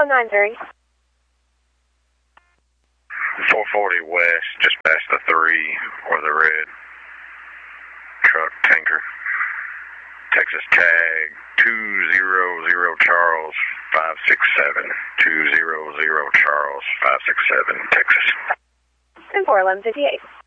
1093. 440 west, just past the 3 or the red truck tanker. Texas tag 200 Charles 567. 200 Charles 567, Texas. And 41158.